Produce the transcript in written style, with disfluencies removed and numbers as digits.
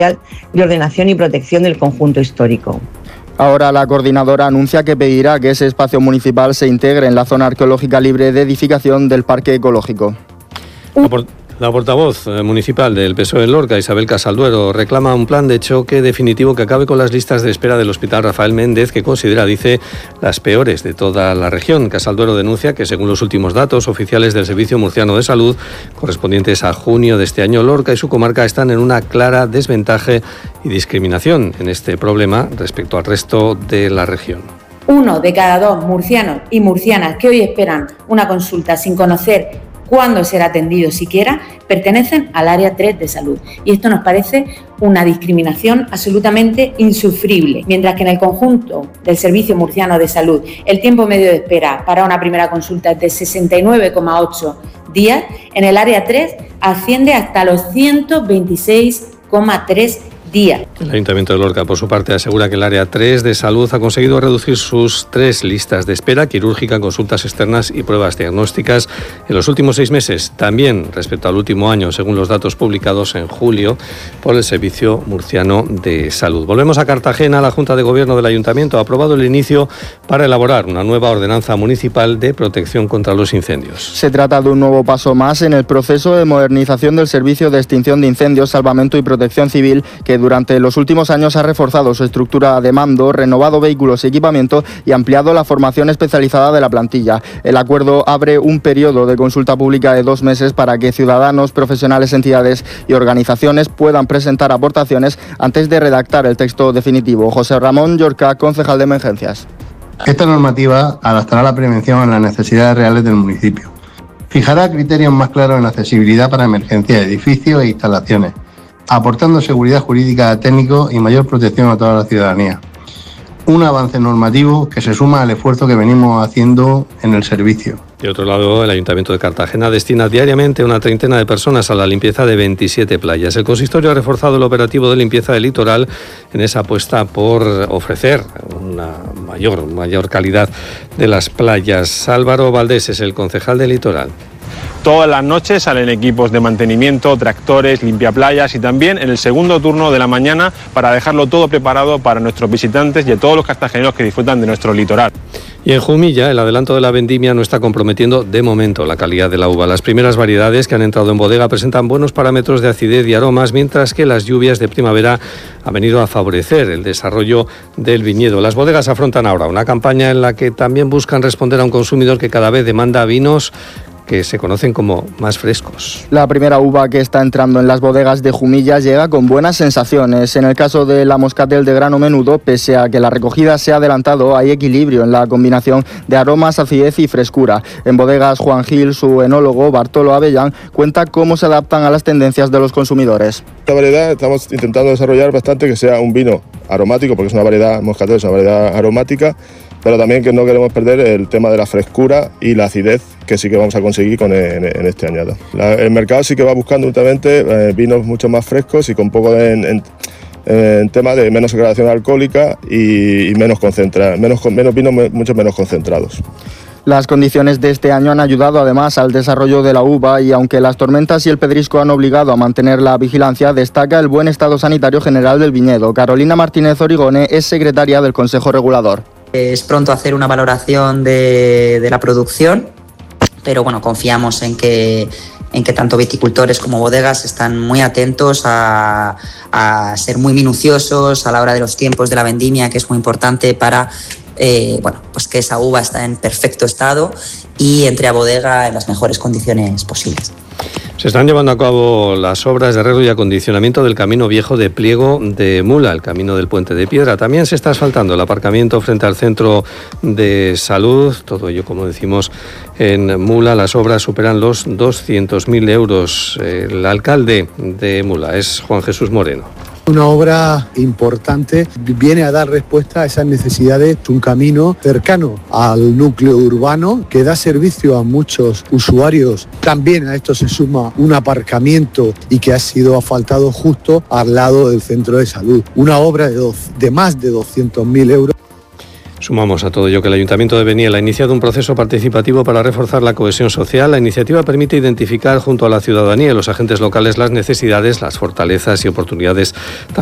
de ordenación y protección del conjunto histórico. Ahora la coordinadora anuncia que pedirá que ese espacio municipal se integre en la zona arqueológica libre de edificación del Parque Ecológico. La portavoz municipal del PSOE en Lorca, Isabel Casalduero, reclama un plan de choque definitivo que acabe con las listas de espera del Hospital Rafael Méndez, que considera, dice, las peores de toda la región. Casalduero denuncia que, según los últimos datos oficiales del Servicio Murciano de Salud, correspondientes a junio de este año, Lorca y su comarca están en una clara desventaja y discriminación en este problema respecto al resto de la región. 1 de cada 2 murcianos y murcianas que hoy esperan una consulta sin conocer cuándo será atendido siquiera, pertenecen al área 3 de salud. Y esto nos parece una discriminación absolutamente insufrible. Mientras que en el conjunto del Servicio Murciano de Salud el tiempo medio de espera para una primera consulta es de 69,8 días, en el área 3 asciende hasta los 126,3 días. El Ayuntamiento de Lorca, por su parte, asegura que el área 3 de salud ha conseguido reducir sus 3 listas de espera, quirúrgica, consultas externas y pruebas diagnósticas en los últimos 6 meses. También respecto al último año, según los datos publicados en julio por el Servicio Murciano de Salud. Volvemos a Cartagena. La Junta de Gobierno del Ayuntamiento ha aprobado el inicio para elaborar una nueva ordenanza municipal de protección contra los incendios. Se trata de un nuevo paso más en el proceso de modernización del Servicio de Extinción de Incendios, Salvamento y Protección Civil, que durante los últimos años ha reforzado su estructura de mando, renovado vehículos y equipamiento y ampliado la formación especializada de la plantilla. El acuerdo abre un periodo de consulta pública de 2 meses para que ciudadanos, profesionales, entidades y organizaciones puedan presentar aportaciones antes de redactar el texto definitivo. José Ramón Llorca, concejal de Emergencias. Esta normativa adaptará la prevención a las necesidades reales del municipio. Fijará criterios más claros en la accesibilidad para emergencias de edificios e instalaciones, aportando seguridad jurídica a técnicos y mayor protección a toda la ciudadanía. Un avance normativo que se suma al esfuerzo que venimos haciendo en el servicio. De otro lado, el Ayuntamiento de Cartagena destina diariamente una treintena de personas a la limpieza de 27 playas. El consistorio ha reforzado el operativo de limpieza del litoral en esa apuesta por ofrecer una mayor calidad de las playas. Álvaro Valdés es el concejal del litoral. Todas las noches salen equipos de mantenimiento, tractores, limpiaplayas y también en el segundo turno de la mañana para dejarlo todo preparado para nuestros visitantes y a todos los cartageneros que disfrutan de nuestro litoral. Y en Jumilla, el adelanto de la vendimia no está comprometiendo de momento la calidad de la uva. Las primeras variedades que han entrado en bodega presentan buenos parámetros de acidez y aromas, mientras que las lluvias de primavera han venido a favorecer el desarrollo del viñedo. Las bodegas afrontan ahora una campaña en la que también buscan responder a un consumidor que cada vez demanda vinos que se conocen como más frescos. La primera uva que está entrando en las bodegas de Jumilla llega con buenas sensaciones. En el caso de la Moscatel de grano menudo, pese a que la recogida se ha adelantado, hay equilibrio en la combinación de aromas, acidez y frescura. En bodegas Juan Gil, su enólogo Bartolo Avellán cuenta cómo se adaptan a las tendencias de los consumidores. Esta variedad estamos intentando desarrollar bastante que sea un vino aromático, porque es una variedad Moscatel, es una variedad aromática, pero también que no queremos perder el tema de la frescura y la acidez, que sí que vamos a conseguir en este añado. El mercado sí que va buscando últimamente vinos mucho más frescos y con poco en tema de menos graduación alcohólica y menos vinos mucho menos concentrados. Las condiciones de este año han ayudado además al desarrollo de la uva y aunque las tormentas y el pedrisco han obligado a mantener la vigilancia, destaca el buen estado sanitario general del viñedo. Carolina Martínez Origone es secretaria del Consejo Regulador. Es pronto hacer una valoración de la producción, pero bueno, confiamos en que tanto viticultores como bodegas están muy atentos a ser muy minuciosos a la hora de los tiempos de la vendimia, que es muy importante para pues que esa uva está en perfecto estado y entre a bodega en las mejores condiciones posibles. Se están llevando a cabo las obras de arreglo y acondicionamiento del camino viejo de Pliego de Mula, el camino del Puente de Piedra. También se está asfaltando el aparcamiento frente al centro de salud. Todo ello, como decimos, en Mula. Las obras superan los 200.000 euros. El alcalde de Mula es Juan Jesús Moreno. Una obra importante, viene a dar respuesta a esas necesidades, un camino cercano al núcleo urbano que da servicio a muchos usuarios. También a esto se suma un aparcamiento y que ha sido asfaltado justo al lado del centro de salud. Una obra de más de 200.000 euros. Sumamos a todo ello que el Ayuntamiento de Beniel ha iniciado un proceso participativo para reforzar la cohesión social. La iniciativa permite identificar junto a la ciudadanía y los agentes locales las necesidades, las fortalezas y oportunidades